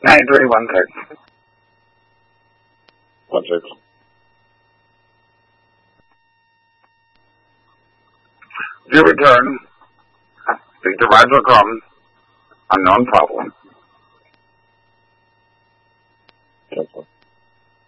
9316. 16. If you return, speak to Roger Crum, unknown problem.